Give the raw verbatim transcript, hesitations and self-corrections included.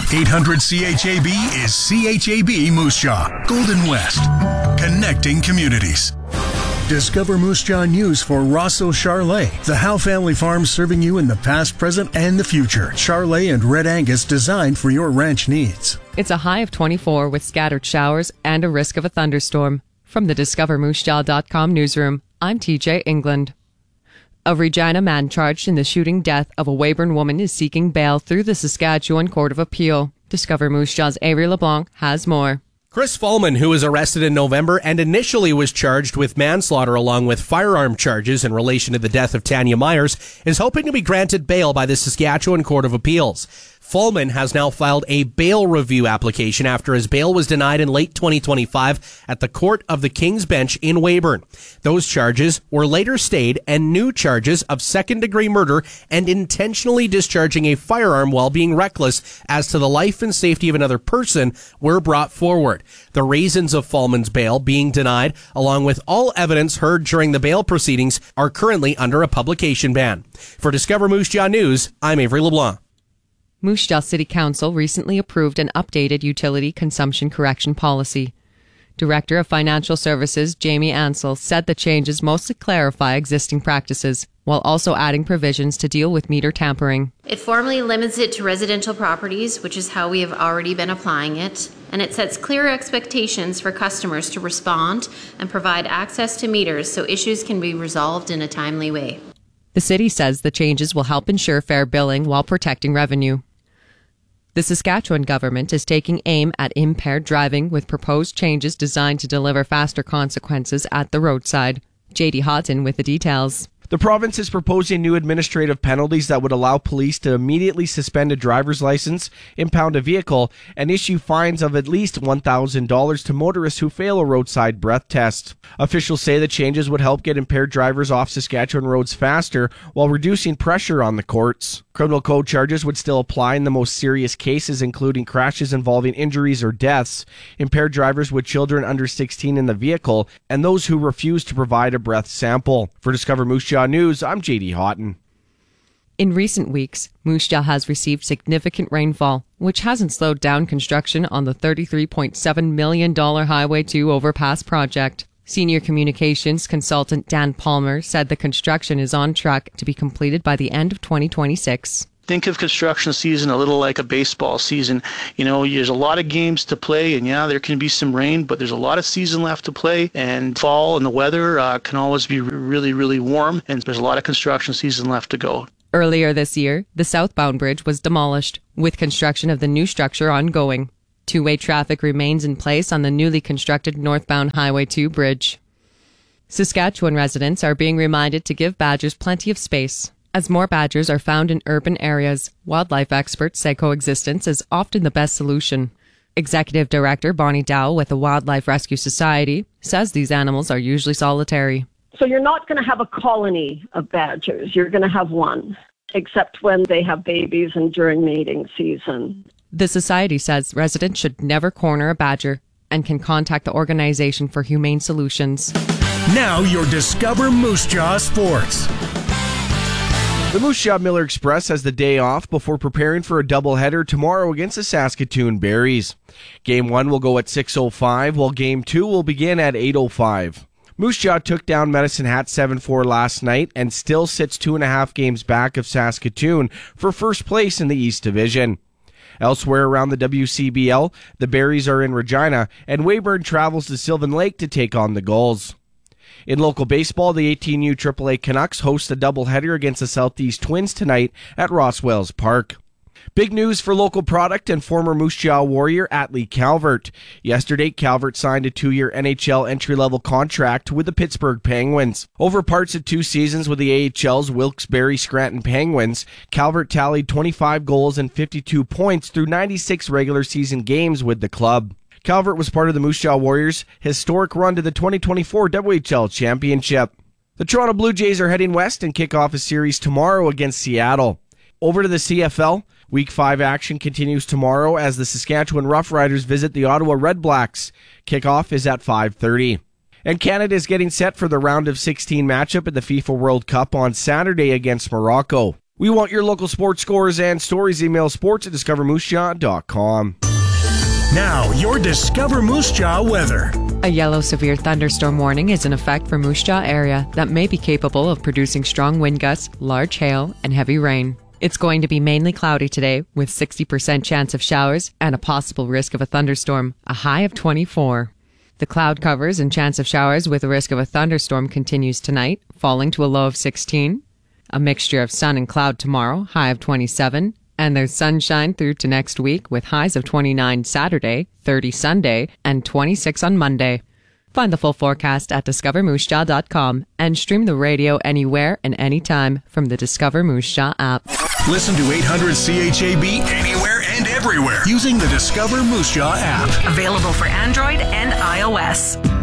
eight hundred C H A B is C H A B Moose Jaw, Golden West, connecting communities. Discover Moose Jaw News for Rosso Charlet, the Howe family farm serving you in the past, present, and the future. Charlet and Red Angus designed for your ranch needs. It's a high of twenty-four with scattered showers and a risk of a thunderstorm. From the discover moose jaw dot com newsroom, I'm T J England. A Regina man charged in the shooting death of a Weyburn woman is seeking bail through the Saskatchewan Court of Appeal. Discover Moose Jaw's Avery LeBlanc has more. Chris Fallman, who was arrested in November and initially was charged with manslaughter along with firearm charges in relation to the death of Tanya Myers, is hoping to be granted bail by the Saskatchewan Court of Appeals. Fallman has now filed a bail review application after his bail was denied in late twenty twenty-five at the Court of the King's Bench in Weyburn. Those charges were later stayed, and new charges of second-degree murder and intentionally discharging a firearm while being reckless as to the life and safety of another person were brought forward. The reasons of Fallman's bail being denied, along with all evidence heard during the bail proceedings, are currently under a publication ban. For Discover Moose Jaw News, I'm Avery LeBlanc. Moose Jaw City Council recently approved an updated utility consumption correction policy. Director of Financial Services Jamie Ansell said the changes mostly clarify existing practices, while also adding provisions to deal with meter tampering. It formally limits it to residential properties, which is how we have already been applying it, and it sets clear expectations for customers to respond and provide access to meters so issues can be resolved in a timely way. The city says the changes will help ensure fair billing while protecting revenue. The Saskatchewan government is taking aim at impaired driving with proposed changes designed to deliver faster consequences at the roadside. J D Houghton with the details. The province is proposing new administrative penalties that would allow police to immediately suspend a driver's license, impound a vehicle, and issue fines of at least one thousand dollars to motorists who fail a roadside breath test. Officials say the changes would help get impaired drivers off Saskatchewan roads faster while reducing pressure on the courts. Criminal code charges would still apply in the most serious cases, including crashes involving injuries or deaths, impaired drivers with children under sixteen in the vehicle, and those who refuse to provide a breath sample. For Discover Moose Jaw News, I'm J D Houghton. In recent weeks, Moose Jaw has received significant rainfall, which hasn't slowed down construction on the thirty-three point seven million dollars Highway two overpass project. Senior communications consultant Dan Palmer said the construction is on track to be completed by the end of twenty twenty-six. Think of construction season a little like a baseball season. You know, there's a lot of games to play, and yeah, there can be some rain, but there's a lot of season left to play, and fall and the weather uh, can always be really, really warm, and there's a lot of construction season left to go. Earlier this year, the southbound bridge was demolished, with construction of the new structure ongoing. Two-way traffic remains in place on the newly constructed northbound Highway two bridge. Saskatchewan residents are being reminded to give badgers plenty of space. As more badgers are found in urban areas, wildlife experts say coexistence is often the best solution. Executive Director Bonnie Dow with the Wildlife Rescue Society says these animals are usually solitary. So you're not going to have a colony of badgers. You're going to have one, except when they have babies and during mating season. The Society says residents should never corner a badger and can contact the Organization for Humane Solutions. Now your Discover Moose Jaw Sports. The Moose Jaw Miller Express has the day off before preparing for a doubleheader tomorrow against the Saskatoon Berries. Game one will go at six oh five, while Game two will begin at eight oh five. Moose Jaw took down Medicine Hat seven four last night and still sits two and a half games back of Saskatoon for first place in the East Division. Elsewhere around the W C B L, the Berries are in Regina, and Weyburn travels to Sylvan Lake to take on the Gulls. In local baseball, the eighteen U triple A Canucks host a doubleheader against the Southeast Twins tonight at Rosswells Park. Big news for local product and former Moose Jaw Warrior Atlee Calvert. Yesterday, Calvert signed a two-year N H L entry-level contract with the Pittsburgh Penguins. Over parts of two seasons with the A H L's Wilkes-Barre Scranton Penguins, Calvert tallied twenty-five goals and fifty-two points through ninety-six regular season games with the club. Calvert was part of the Moose Jaw Warriors' historic run to the twenty twenty-four W H L Championship. The Toronto Blue Jays are heading west and kick off a series tomorrow against Seattle. Over to the C F L. Week five action continues tomorrow as the Saskatchewan Roughriders visit the Ottawa Redblacks. Kickoff is at five thirty. And Canada is getting set for the round of sixteen matchup at the FIFA World Cup on Saturday against Morocco. We want your local sports scores and stories. Email sports at discover moose jaw dot com. Now, your Discover Moose Jaw weather. A yellow severe thunderstorm warning is in effect for Moose Jaw area that may be capable of producing strong wind gusts, large hail, and heavy rain. It's going to be mainly cloudy today with sixty percent chance of showers and a possible risk of a thunderstorm, a high of twenty-four. The cloud covers and chance of showers with a risk of a thunderstorm continues tonight, falling to a low of sixteen. A mixture of sun and cloud tomorrow, high of twenty-seven. And there's sunshine through to next week with highs of twenty-nine Saturday, thirty Sunday, and twenty-six on Monday. Find the full forecast at discover moose jaw dot com and stream the radio anywhere and anytime from the Discover Moose Jaw app. Listen to eight hundred C H A B anywhere and everywhere using the Discover Moose Jaw app. Available for Android and iOS.